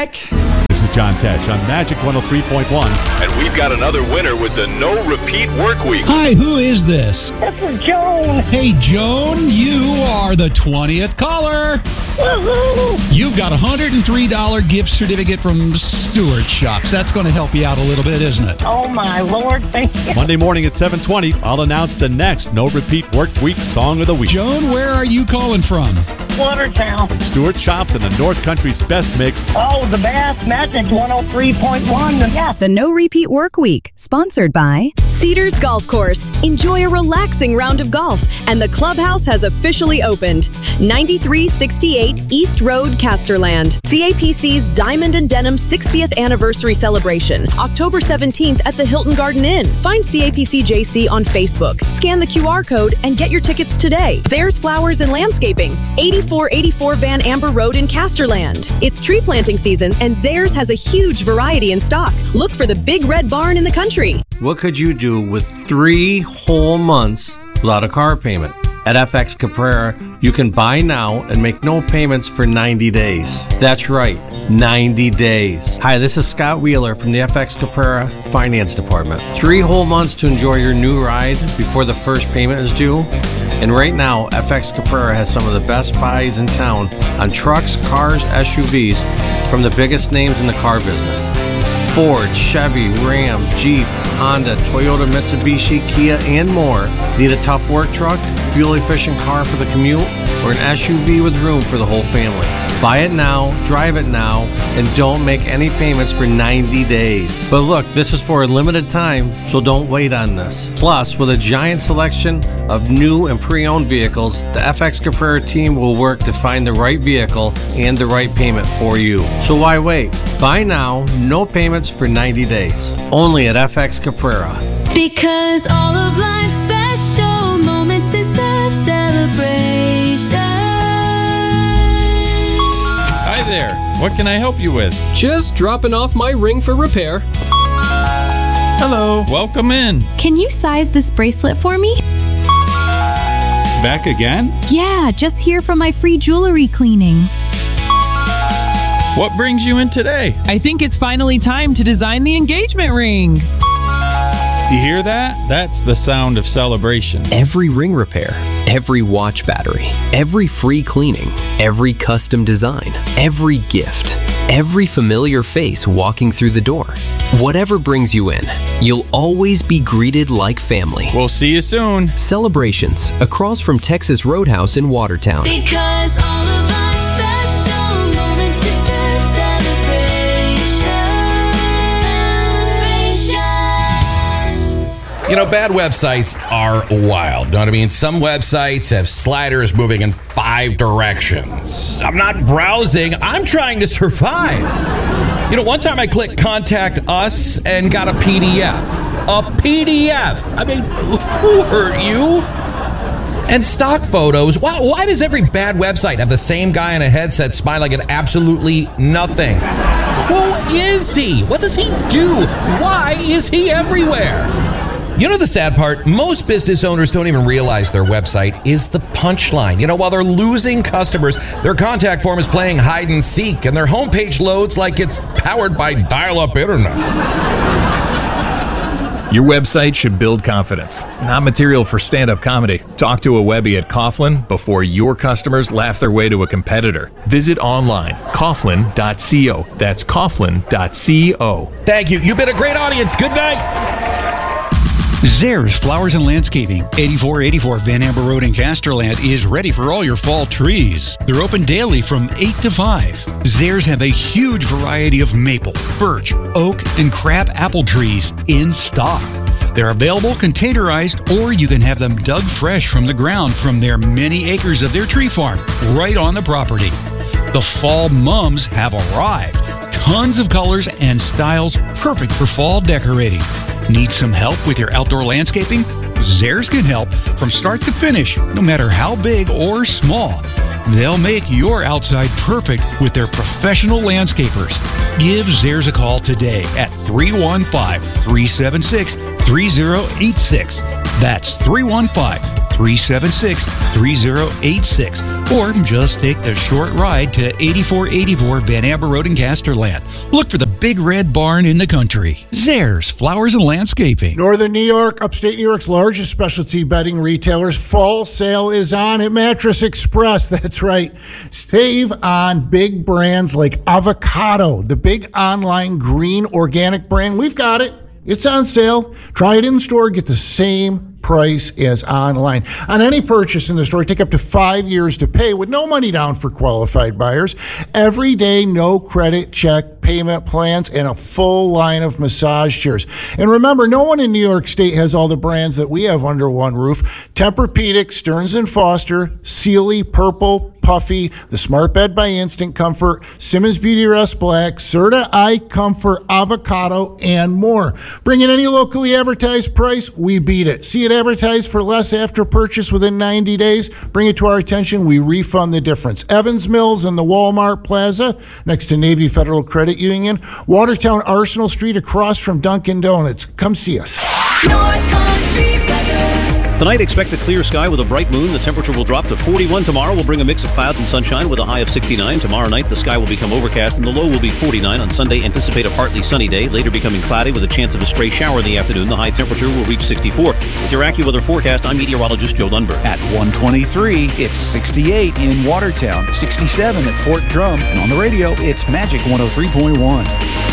back. This is John Tesh on Magic 103.1. And we've got another winner with the No Repeat Work Week. Hi, who is this? This is Joan. Hey, Joan, you are the 20th caller. Woohoo! You've got a $103 gift certificate from Stewart Shops. That's going to help you out a little bit, isn't it? Oh, my Lord, thank you. Monday morning at 7:20, I'll announce the next No Repeat Work Week Song of the Week. Joan, where are you calling from? Watertown. Stewart Shops in the North Country's best mix. Oh, the best. Magic 103.1. Yeah. The No Repeat Work Week, sponsored by Cedars Golf Course. Enjoy a relaxing round of golf, and the clubhouse has officially opened. 9368 East Road, Casterland. CAPC's Diamond and Denim 60th Anniversary Celebration, October 17th at the Hilton Garden Inn. Find CAPC JC on Facebook. Scan the QR code and get your tickets today. Zares Flowers and Landscaping, 8484 Van Amber Road in Casterland. It's tree planting season, and Zares has a huge variety in stock. Look for the Big Red Barn in the country. What could you do with 3 whole months without a car payment? At FX Caprera, you can buy now and make no payments for 90 days. That's right, 90 days. Hi, this is Scott Wheeler from the FX Caprera Finance Department. 3 whole months to enjoy your new ride before the first payment is due. And right now, FX Caprera has some of the best buys in town on trucks, cars, SUVs from the biggest names in the car business. Ford, Chevy, Ram, Jeep, Honda, Toyota, Mitsubishi, Kia, and more. Need a tough work truck, fuel-efficient car for the commute, or an SUV with room for the whole family? Buy it now, drive it now, and don't make any payments for 90 days. But look, this is for a limited time, so don't wait on this. Plus, with a giant selection of new and pre-owned vehicles, the FX Caprera team will work to find the right vehicle and the right payment for you. So why wait? Buy now, no payments for 90 days. Only at FX Caprera. Because all of life's special moments deserve celebration. Hi there. What can I help you with? Just dropping off my ring for repair. Hello. Welcome in. Can you size this bracelet for me? Back again? Yeah, just here from my free jewelry cleaning. What brings you in today? I think it's finally time to design the engagement ring. You hear that? That's the sound of celebration. Every ring repair, every watch battery, every free cleaning, every custom design, every gift, every familiar face walking through the door. Whatever brings you in, you'll always be greeted like family. We'll see you soon. Celebrations across from Texas Roadhouse in Watertown. Because all of life's special moments deserve celebrations. You know, bad websites are wild. Know what I mean? Some websites have sliders moving in 5 directions. I'm not browsing. I'm trying to survive. You know, one time I clicked Contact Us and got a PDF. A PDF. I mean, who hurt you? And stock photos. Why does every bad website have the same guy in a headset smiling at absolutely nothing? Who is he? What does he do? Why is he everywhere? You know the sad part? Most business owners don't even realize their website is the punchline. You know, while they're losing customers, their contact form is playing hide and seek, and their homepage loads like it's powered by dial-up internet. Your website should build confidence, not material for stand-up comedy. Talk to a Webby at Coughlin before your customers laugh their way to a competitor. Visit online, coughlin.co. That's coughlin.co. Thank you. You've been a great audience. Good night. Zares Flowers and Landscaping, 8484 Van Amber Road in Casterland, is ready for all your fall trees. They're open daily from 8 to 5. Zares have a huge variety of maple, birch, oak, and crab apple trees in stock. They're available containerized, or you can have them dug fresh from the ground from their many acres of their tree farm right on the property. The fall mums have arrived. Tons of colors and styles perfect for fall decorating. Need some help with your outdoor landscaping? Zares can help from start to finish, no matter how big or small. They'll make your outside perfect with their professional landscapers. Give Zares a call today at 315-376-3086. That's 315-376-3086. 376-3086. Or just take the short ride to 8484 Van Amber Road in Casterland. Look for the big red barn in the country. Zares Flowers and Landscaping. Northern New York, upstate New York's largest specialty bedding retailers. Fall sale is on at Mattress Express. That's right. Save on big brands like Avocado, the big online green organic brand. We've got it. It's on sale. Try it in store. Get the same price as online. On any purchase in the store, take up to 5 years to pay with no money down for qualified buyers. Every day, no credit check payment plans, and a full line of massage chairs. And remember, no one in New York State has all the brands that we have under one roof. Tempur-Pedic, Stearns & Foster, Sealy, Purple, Puffy, the Smart Bed by Instant Comfort, Simmons Beauty Rest Black, Serta Eye Comfort, Avocado, and more. Bring in any locally advertised price, we beat it. See it advertised for less after purchase within 90 days? Bring it to our attention, we refund the difference. Evans Mills and the Walmart Plaza, next to Navy Federal Credit Union. Watertown Arsenal Street across from Dunkin' Donuts. Come see us. North Country weather. Tonight, expect a clear sky with a bright moon. The temperature will drop to 41. Tomorrow will bring a mix of clouds and sunshine with a high of 69. Tomorrow night, the sky will become overcast and the low will be 49. On Sunday, anticipate a partly sunny day, later becoming cloudy with a chance of a stray shower in the afternoon. The high temperature will reach 64. With your AccuWeather forecast, I'm meteorologist Joe Lundberg. At 123, it's 68 in Watertown, 67 at Fort Drum, and on the radio, it's Magic 103.1.